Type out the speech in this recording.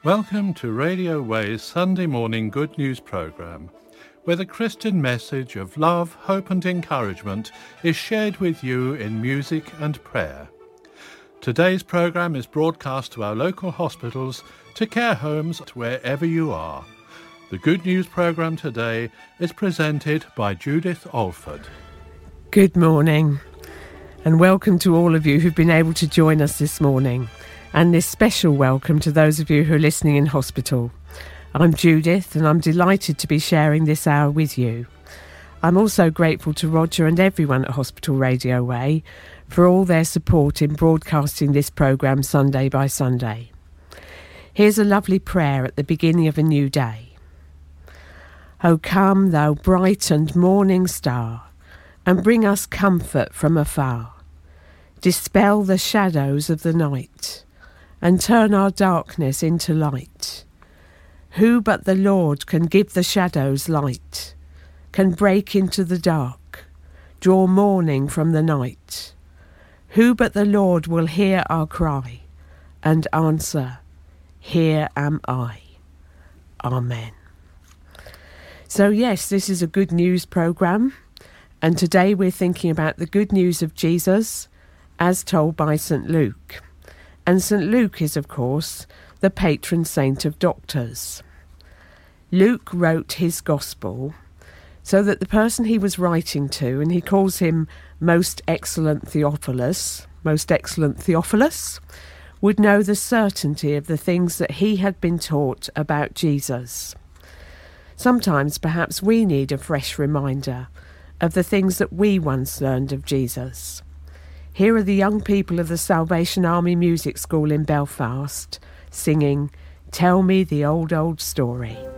Welcome to Radio Way's Sunday morning Good News programme, where the Christian message of love, hope and encouragement is shared with you in music and prayer. Today's programme is broadcast to our local hospitals, to care homes, wherever you are. The Good News programme today is presented by Judith Alford. Good morning, and welcome to all of you who've been able to join us this morning, and this special welcome to those of you who are listening in hospital. I'm Judith, and I'm delighted to be sharing this hour with you. I'm also grateful to Roger and everyone at Hospital Radio Way for all their support in broadcasting this programme Sunday by Sunday. Here's a lovely prayer at the beginning of a new day. O come, thou bright and morning star, and bring us comfort from afar. Dispel the shadows of the night, and turn our darkness into light. Who but the Lord can give the shadows light, can break into the dark, draw morning from the night? Who but the Lord will hear our cry, and answer, Here am I. Amen. So yes, this is a good news programme. And today we're thinking about the good news of Jesus as told by St. Luke. And St. Luke is, of course, the patron saint of doctors. Luke wrote his gospel so that the person he was writing to, and he calls him Most Excellent Theophilus, would know the certainty of the things that he had been taught about Jesus. Sometimes perhaps we need a fresh reminder of the things that we once learned of Jesus. Here are the young people of the Salvation Army Music School in Belfast singing, Tell Me the Old, Old Story.